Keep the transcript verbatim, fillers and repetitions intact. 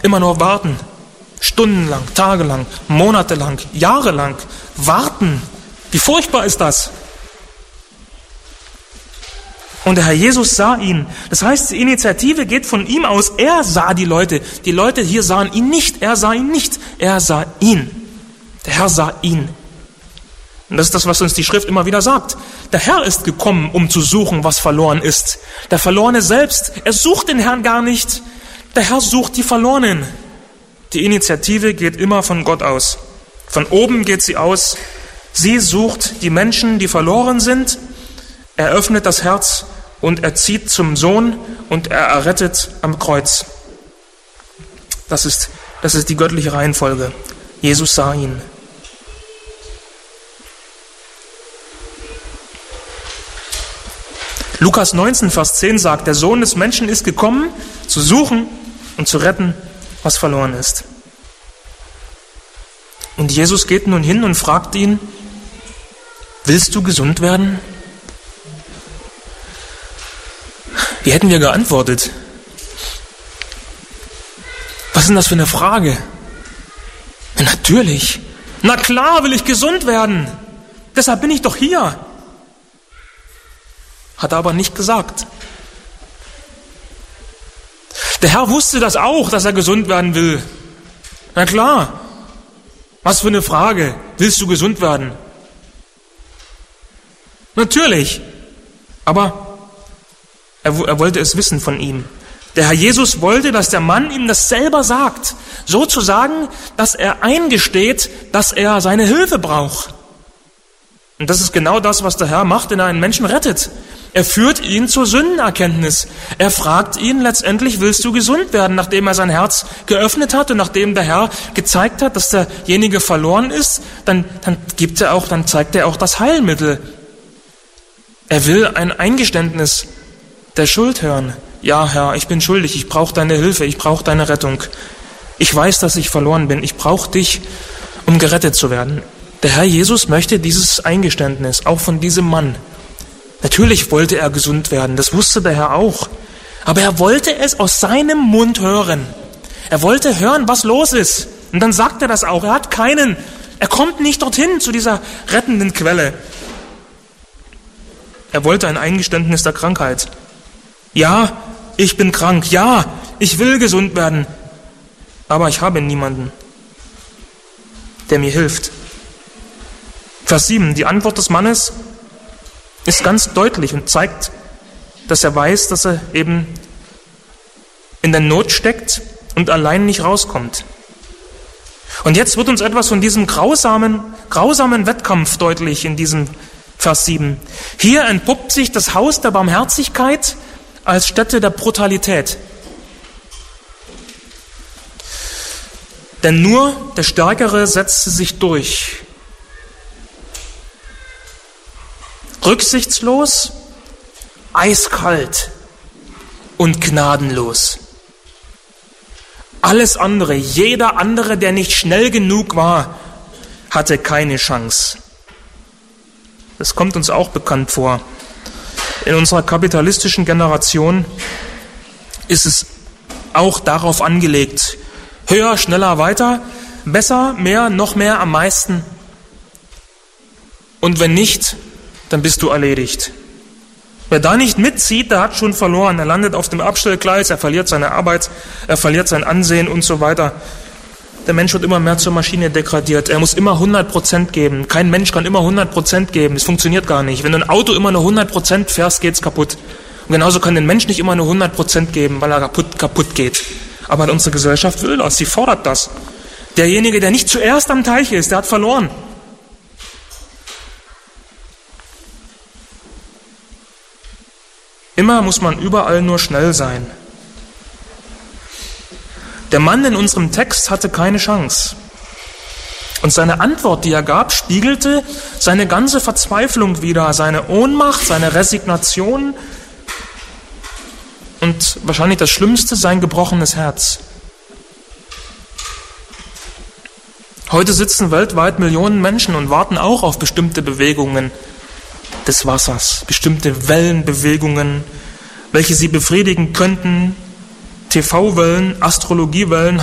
Immer nur warten. Stundenlang, tagelang, monatelang, jahrelang. Warten. Wie furchtbar ist das? Und der Herr Jesus sah ihn. Das heißt, die Initiative geht von ihm aus. Er sah die Leute. Die Leute hier sahen ihn nicht. Er sah ihn nicht. Er sah ihn. Der Herr sah ihn. Und das ist das, was uns die Schrift immer wieder sagt. Der Herr ist gekommen, um zu suchen, was verloren ist. Der Verlorene selbst, er sucht den Herrn gar nicht. Der Herr sucht die Verlorenen. Die Initiative geht immer von Gott aus. Von oben geht sie aus. Sie sucht die Menschen, die verloren sind. Er öffnet das Herz und er zieht zum Sohn und er errettet am Kreuz. Das ist, das ist die göttliche Reihenfolge. Jesus sah ihn. Lukas neunzehn, Vers zehn sagt, der Sohn des Menschen ist gekommen, zu suchen und zu retten, was verloren ist. Und Jesus geht nun hin und fragt ihn, willst du gesund werden? Wie hätten wir geantwortet? Was ist denn das für eine Frage? Ja, natürlich. Na klar will ich gesund werden. Deshalb bin ich doch hier. Hat er aber nicht gesagt. Der Herr wusste das auch, dass er gesund werden will. Na klar. Was für eine Frage. Willst du gesund werden? Natürlich. Aber er, er wollte es wissen von ihm. Der Herr Jesus wollte, dass der Mann ihm das selber sagt. Sozusagen, dass er eingesteht, dass er seine Hilfe braucht. Und das ist genau das, was der Herr macht, wenn er einen Menschen rettet. Er führt ihn zur Sündenerkenntnis. Er fragt ihn letztendlich, willst du gesund werden, nachdem er sein Herz geöffnet hat und nachdem der Herr gezeigt hat, dass derjenige verloren ist, dann, dann gibt er auch, dann zeigt er auch das Heilmittel. Er will ein Eingeständnis der Schuld hören. Ja, Herr, ich bin schuldig, ich brauche deine Hilfe, ich brauche deine Rettung. Ich weiß, dass ich verloren bin, ich brauche dich, um gerettet zu werden. Der Herr Jesus möchte dieses Eingeständnis, auch von diesem Mann. Natürlich wollte er gesund werden, das wusste der Herr auch. Aber er wollte es aus seinem Mund hören. Er wollte hören, was los ist. Und dann sagt er das auch. Er hat keinen, er kommt nicht dorthin zu dieser rettenden Quelle. Er wollte ein Eingeständnis der Krankheit. Ja, ich bin krank. Ja, ich will gesund werden. Aber ich habe niemanden, der mir hilft. Vers sieben, die Antwort des Mannes ist ganz deutlich und zeigt, dass er weiß, dass er eben in der Not steckt und allein nicht rauskommt. Und jetzt wird uns etwas von diesem grausamen, grausamen Wettkampf deutlich in diesem Vers sieben. Hier entpuppt sich das Haus der Barmherzigkeit als Stätte der Brutalität. Denn nur der Stärkere setzte sich durch. Rücksichtslos, eiskalt und gnadenlos. Alles andere, jeder andere, der nicht schnell genug war, hatte keine Chance. Das kommt uns auch bekannt vor. In unserer kapitalistischen Generation ist es auch darauf angelegt, höher, schneller, weiter, besser, mehr, noch mehr, am meisten. Und wenn nicht, dann bist du erledigt. Wer da nicht mitzieht, der hat schon verloren. Er landet auf dem Abstellgleis, er verliert seine Arbeit, er verliert sein Ansehen und so weiter. Der Mensch wird immer mehr zur Maschine degradiert. Er muss immer hundert Prozent geben. Kein Mensch kann immer hundert Prozent geben. Das funktioniert gar nicht. Wenn du ein Auto immer nur hundert Prozent fährst, geht's kaputt. Und genauso kann ein Mensch nicht immer nur hundert Prozent geben, weil er kaputt, kaputt geht. Aber unsere Gesellschaft will das, sie fordert das. Derjenige, der nicht zuerst am Teich ist, der hat verloren. Immer muss man überall nur schnell sein. Der Mann in unserem Text hatte keine Chance. Und seine Antwort, die er gab, spiegelte seine ganze Verzweiflung wider, seine Ohnmacht, seine Resignation und wahrscheinlich das Schlimmste, sein gebrochenes Herz. Heute sitzen weltweit Millionen Menschen und warten auch auf bestimmte Bewegungen des Wassers, bestimmte Wellenbewegungen, welche sie befriedigen könnten, T V-Wellen, Astrologiewellen,